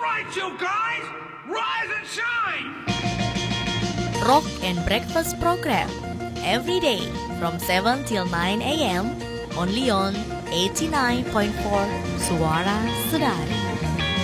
right, you guys, rise and shine. Rock and Breakfast Program every day from 7 till 9 a.m. only on 89.4 Suara Sedari.